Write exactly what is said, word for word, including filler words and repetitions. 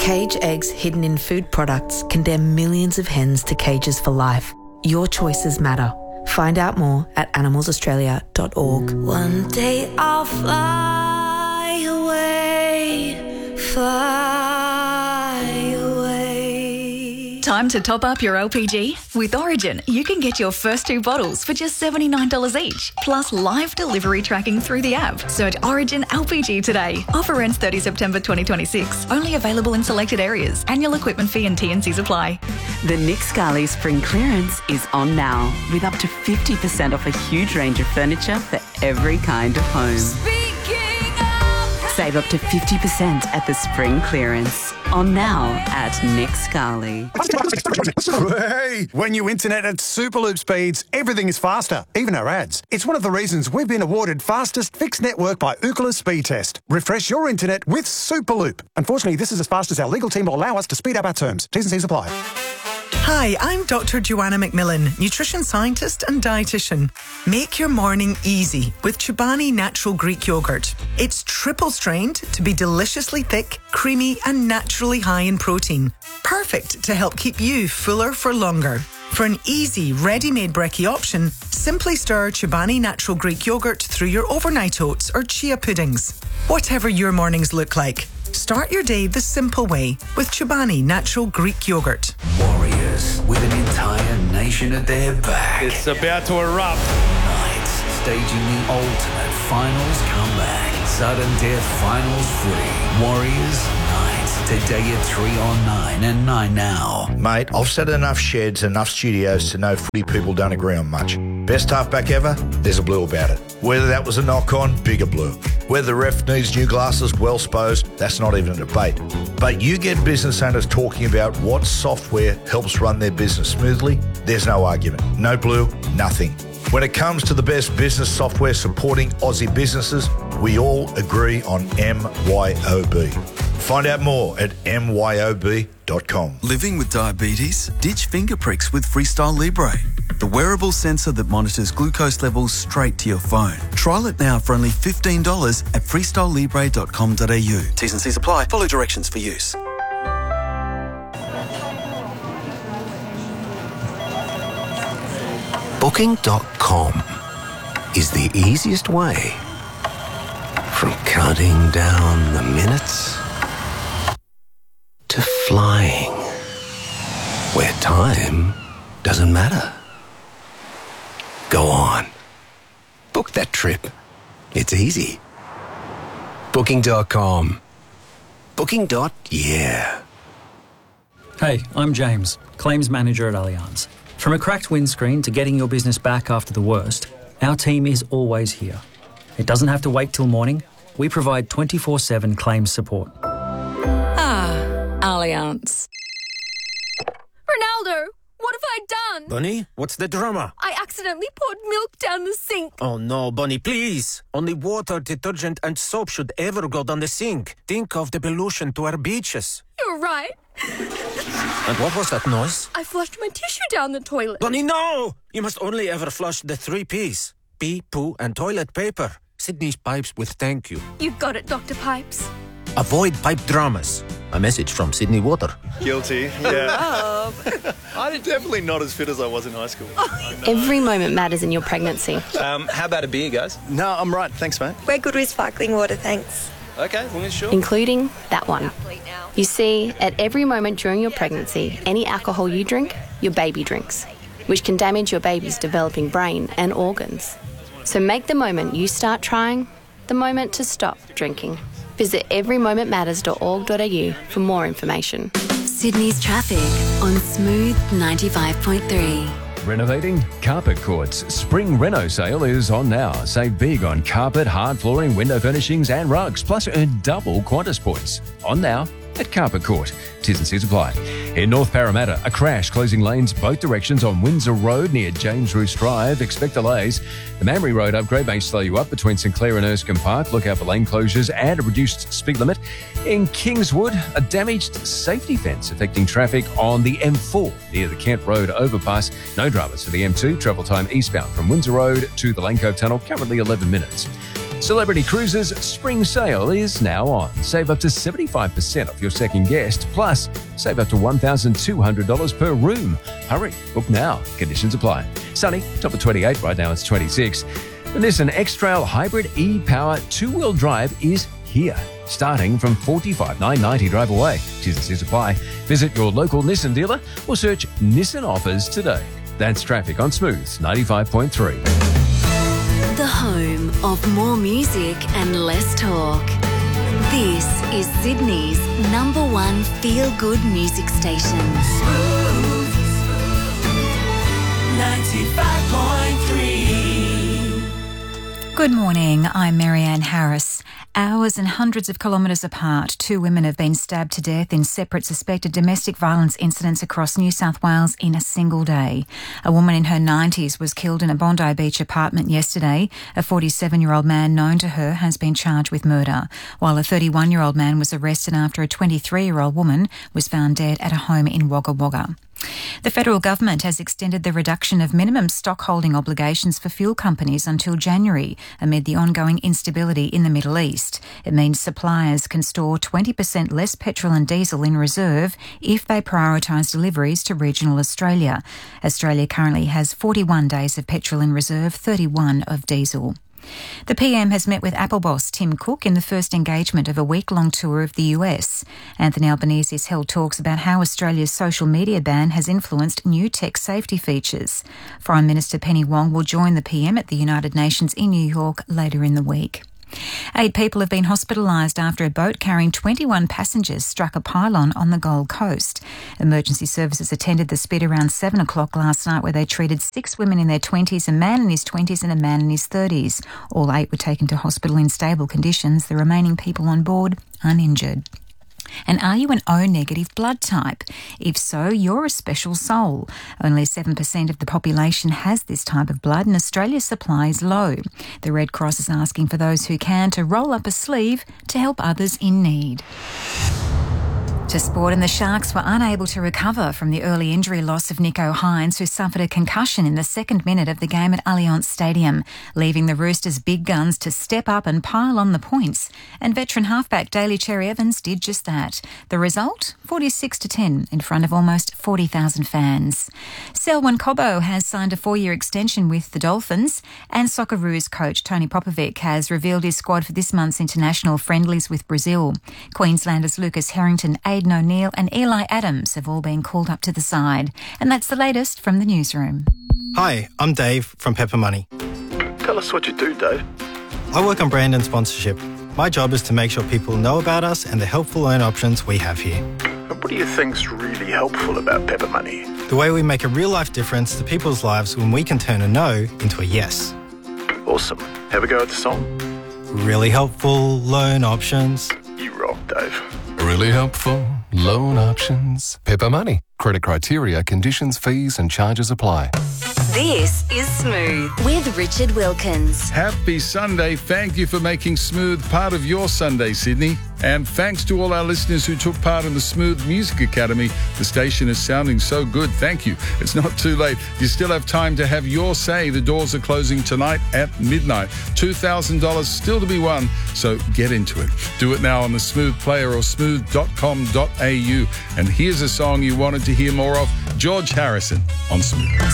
Cage eggs hidden in food products condemn millions of hens to cages for life. Your choices matter. Find out more at animals australia dot org. One day I'll fly away, fly away. Time to top up your L P G? With Origin, you can get your first two bottles for just seventy-nine dollars each, plus live delivery tracking through the app. Search Origin L P G today. Offer ends thirtieth of September twenty twenty-six. Only available in selected areas. Annual equipment fee and T and Cs apply. The Nick Scali Spring Clearance is on now, with up to fifty percent off a huge range of furniture for every kind of home. Speaking of... Save up to fifty percent at the Spring Clearance. On now at Nick Scali. Hey, when you internet at Superloop speeds, everything is faster, even our ads. It's one of the reasons we've been awarded fastest fixed network by Ookla Speed Test. Refresh your internet with Superloop. Unfortunately, this is as fast as our legal team will allow us to speed up our terms. T's and C's apply. Hi, I'm Doctor Joanna McMillan, nutrition scientist and dietitian. Make your morning easy with Chobani Natural Greek Yogurt. It's triple strained to be deliciously thick, creamy and naturally high in protein. Perfect to help keep you fuller for longer. For an easy, ready-made brekkie option, simply stir Chobani Natural Greek Yogurt through your overnight oats or chia puddings. Whatever your mornings look like, start your day the simple way with Chobani Natural Greek Yogurt. Warriors with an entire nation at their back. It's about to erupt. Knights staging the ultimate finals comeback. Sudden death finals footy. Warriors, Knights. Today at three on nine and nine now. Mate, I've set enough sheds, enough studios to know footy people don't agree on much. Best halfback ever? There's a blue about it. Whether that was a knock-on, bigger blue. Whether the ref needs new glasses, well supposed, that's not even a debate. But you get business owners talking about what software helps run their business smoothly, there's no argument. No blue, nothing. When it comes to the best business software supporting Aussie businesses, we all agree on M Y O B. Find out more at M Y O B dot com. Living with diabetes? Ditch finger pricks with Freestyle Libre, the wearable sensor that monitors glucose levels straight to your phone. Trial it now for only fifteen dollars at freestyle libre dot com dot a u. T's and C's apply. Follow directions for use. Booking dot com is the easiest way from counting down the minutes to flying, where time doesn't matter. Go on. Book that trip. It's easy. Booking dot com. Booking. Yeah. Hey, I'm James, Claims Manager at Allianz. From a cracked windscreen to getting your business back after the worst, our team is always here. It doesn't have to wait till morning. We provide twenty-four seven claims support. Ah, Allianz. Ronaldo, what have I done? Bunny, what's the drama? I accidentally poured milk down the sink. Oh no, Bunny, please. Only water, detergent and soap should ever go down the sink. Think of the pollution to our beaches. You're right. And what was that noise? I flushed my tissue down the toilet. Bunny, no! You must only ever flush the three P's. Pee, poo and toilet paper. Sydney's Pipes with thank you. You got it, Doctor Pipes. Avoid pipe dramas. A message from Sydney Water. Guilty, yeah. I'm definitely not as fit as I was in high school. Every moment matters in your pregnancy. Um, how about a beer, guys? No, I'm right. Thanks, mate. We're good with sparkling water, thanks. Okay, well, sure. Including that one. You see, at every moment during your pregnancy, any alcohol you drink, your baby drinks, which can damage your baby's developing brain and organs. So make the moment you start trying the moment to stop drinking. Visit every moment matters dot org dot a u for more information. Sydney's traffic on Smooth ninety-five point three. Renovating? Carpet Court's Spring Reno sale is on now. Save big on carpet, hard flooring, window furnishings and rugs, plus earn double Qantas points. On now at Carpet Court. T's and C's apply. In North Parramatta, a crash closing lanes both directions on Windsor Road near James Roos Drive. Expect delays. The Mamre Road upgrade may slow you up between St Clair and Erskine Park. Look out for lane closures and a reduced speed limit. In Kingswood, a damaged safety fence affecting traffic on the M four near the Kent Road overpass. No dramas for the M two. Travel time eastbound from Windsor Road to the Lane Cove Tunnel, currently eleven minutes. Celebrity Cruises' spring sale is now on. Save up to seventy-five percent off your second guest, plus save up to one thousand two hundred dollars per room. Hurry, book now. Conditions apply. Sunny, top of twenty-eight, right now it's twenty-six. The Nissan X-Trail Hybrid e-Power two-wheel drive is here, starting from forty-five thousand nine hundred ninety drive away. T's and C's apply. Visit your local Nissan dealer or search Nissan offers today. That's traffic on Smooth ninety-five point three. The home of more music and less talk. This is Sydney's number one feel-good music station. Smooth ninety-five point three. Good morning, I'm Marianne Harris. Hours and hundreds of kilometres apart, two women have been stabbed to death in separate suspected domestic violence incidents across New South Wales in a single day. A woman in her nineties was killed in a Bondi Beach apartment yesterday. A forty-seven-year-old man known to her has been charged with murder, while a thirty-one-year-old man was arrested after a twenty-three-year-old woman was found dead at a home in Wagga Wagga. The federal government has extended the reduction of minimum stockholding obligations for fuel companies until January amid the ongoing instability in the Middle East. It means suppliers can store twenty percent less petrol and diesel in reserve if they prioritise deliveries to regional Australia. Australia currently has forty-one days of petrol in reserve, thirty-one of diesel. The P M has met with Apple boss Tim Cook in the first engagement of a week-long tour of the U S. Anthony Albanese has held talks about how Australia's social media ban has influenced new tech safety features. Foreign Minister Penny Wong will join the P M at the United Nations in New York later in the week. Eight people have been hospitalised after a boat carrying twenty-one passengers struck a pylon on the Gold Coast. Emergency services attended the spit around seven o'clock last night, where they treated six women in their twenties, a man in his twenties and a man in his thirties. All eight were taken to hospital in stable conditions. The remaining people on board uninjured. And are you an O negative blood type? If so, you're a special soul. Only seven percent of the population has this type of blood, and Australia's supply is low. The Red Cross is asking for those who can to roll up a sleeve to help others in need. To sport, and the Sharks were unable to recover from the early injury loss of Nico Hines, who suffered a concussion in the second minute of the game at Allianz Stadium, leaving the Roosters' big guns to step up and pile on the points. And veteran halfback Daly Cherry Evans did just that. The result? forty-six to ten in front of almost forty thousand fans. Selwyn Cobbo has signed a four-year extension with the Dolphins, and Socceroos coach Tony Popovic has revealed his squad for this month's international friendlies with Brazil. Queenslanders Lucas Harrington, Aidan O'Neill and Eli Adams have all been called up to the side. And that's the latest from the newsroom. Hi, I'm Dave from Pepper Money. Tell us what you do, Dave. I work on brand and sponsorship. My job is to make sure people know about us and the helpful loan options we have here. And what do you think's really helpful about Pepper Money? The way we make a real-life difference to people's lives when we can turn a no into a yes. Awesome. Have a go at the song. Really helpful loan options. You rock, Dave. Really helpful loan options. Pepper Money. Credit criteria, conditions, fees and charges apply. This is Smooth with Richard Wilkins. Happy Sunday. Thank you for making Smooth part of your Sunday, Sydney. And thanks to all our listeners who took part in the Smooth Music Academy. The station is sounding so good. Thank you. It's not too late. You still have time to have your say. The doors are closing tonight at midnight. two thousand dollars still to be won, so get into it. Do it now on the Smooth Player or smooth dot com dot a u. And here's a song you wanted to hear more of, George Harrison on Smooth.